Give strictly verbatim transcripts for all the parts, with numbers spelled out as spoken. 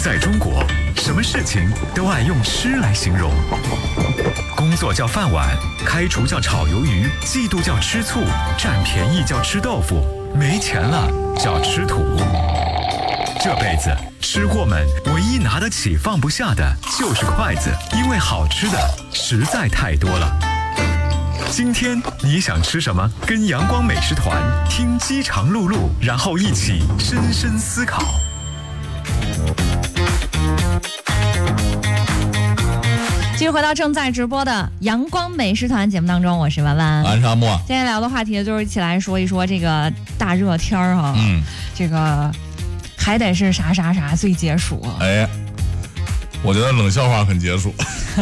在中国，什么事情都爱用吃来形容。工作叫饭碗，开除叫炒鱿鱼，嫉妒叫吃醋，占便宜叫吃豆腐，没钱了叫吃土。这辈子吃货们唯一拿得起放不下的就是筷子，因为好吃的实在太多了。今天你想吃什么？跟阳光美食团听饥肠辘辘，然后一起深深思考。 继续回到正在直播的阳光美食团节目当中，我是婉婉， 安沙漠。 今天聊的话题就是一起来说一说这个大热天儿哈， 嗯， 这个还得是啥啥啥最解暑。 哎，我觉得冷笑话很解暑。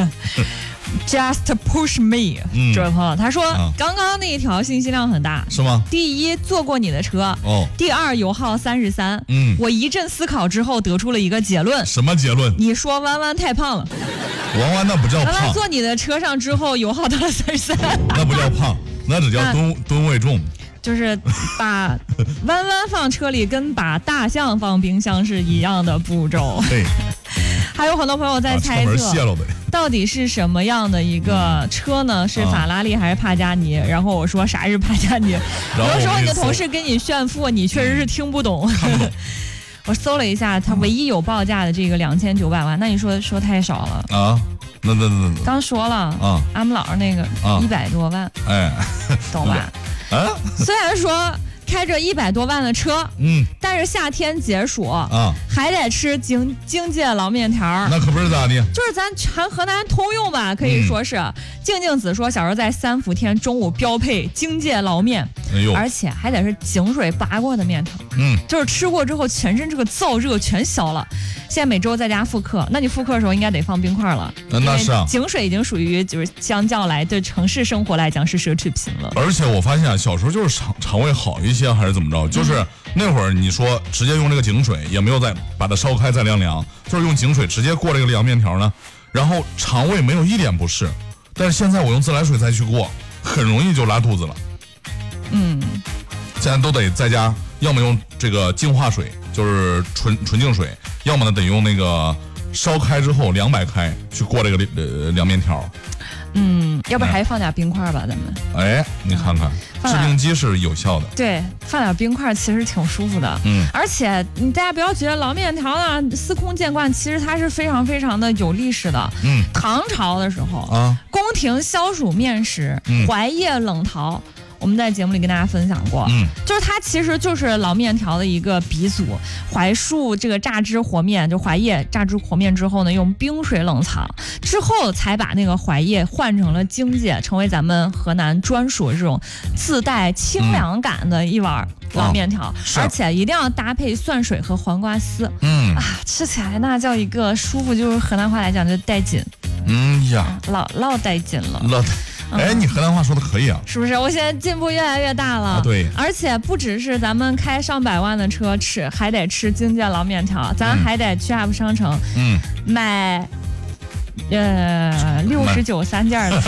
Just push me，、嗯、这位朋友他说、啊，刚刚那一条信息量很大， 是吗？ 第一，坐过你的车， 哦。 第二，油耗三十三。嗯，我一阵思考之后得出了一个结论。 什么结论？ 你说弯弯太胖了。 弯弯那不叫胖。 弯弯坐你的车上之后，油耗到了三十三。 那不叫胖，那只叫吨吨位重。 就是把弯弯放车里跟把大象放冰箱是一样的步骤。 对。 还有很多朋友在猜测，到底是什么样的一个车呢？是法拉利还是帕加尼？然后我说啥是帕加尼？有的时候你的同事跟你炫富，你确实是听不懂。我搜了一下，它唯一有报价的这个两千九百万，那你说说太少了啊？那那那刚说了啊，俺们老师那个一百多万， 哎， 懂吧？啊，虽然说开着一百多万的车，嗯，但是夏天解暑啊，还得吃京京界老面条， 那可不是咋的， 就是咱全河南通用吧，可以说是。嗯、静静子说，小时候在三伏天中午标配京界捞面，哎呦，而且还得是井水拔过的面条，嗯，就是吃过之后全身这个燥热全消了。现在每周在家复课，那你复课的时候应该得放冰块了， 那是啊， 井水已经属于就是相较来对城市生活来讲是奢侈品了。 而且我发现啊，小时候就是肠肠胃好一些还是怎么着，就是那会儿你说直接用这个井水，也没有再把它烧开再凉凉，就是用井水直接过这个凉面条呢，然后肠胃没有一点不适。但是现在我用自来水再去过，很容易就拉肚子了。 嗯， 现在都得在家，要么用这个净化水，就是纯纯净水，要么呢得用那个烧开之后两百开去过这个呃凉面条。 嗯，要不还放点冰块吧，咱们。 哎，你看看，制冰机是有效的。 对，放点冰块其实挺舒服的。嗯，而且你大家不要觉得老面条呢司空见惯，其实它是非常非常的有历史的。嗯，唐朝的时候啊，宫廷消暑面食，嗯、槐叶冷桃。我们在节目里跟大家分享过，嗯，就是它其实就是老面条的一个鼻祖。槐树这个榨汁和面，就槐叶榨汁和面之后呢，用冰水冷藏之后，才把那个槐叶换成了荆芥，成为咱们河南专属这种自带清凉感的一碗老面条，嗯、而且一定要搭配蒜水和黄瓜丝，嗯啊，吃起来那叫一个舒服，就是河南话来讲就带劲， 嗯呀， 老老带劲了， 老。哎，你河南话说的可以啊， 是不是？我现在进步越来越大了。 啊、对， 而且不只是咱们开上百万的车吃，还得吃京界老面条，咱还得去 App 商城，嗯，买呃六十九三件的。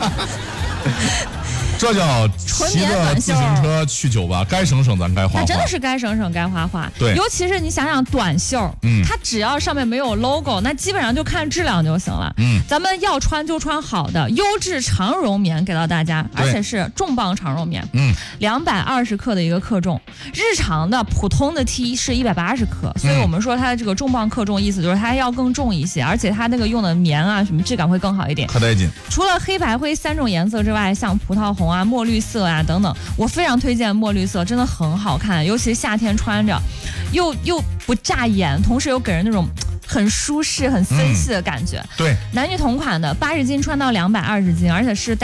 这叫骑着自行车去酒吧，该省省咱该花花。 真的是该省省该花花。 对， 尤其是你想想短袖，嗯，它只要上面没有 logo， 那基本上就看质量就行了。嗯，咱们要穿就穿好的优质长绒棉给到大家，而且是重磅长绒棉。嗯，两百二十克的一个克重，日常的普通的 T 是一百八十克，所以我们说它的这个重磅克重，意思就是它要更重一些，而且它那个用的棉啊什么质感会更好一点。 可带劲。 除了黑白灰三种颜色之外，像葡萄红啊、墨绿色啊等等，我非常推荐墨绿色，真的很好看，尤其是夏天穿着，又又不扎眼，同时又给人那种很舒适、很森系的感觉。 嗯、对， 男女同款的，八十斤穿到两百二十斤，而且是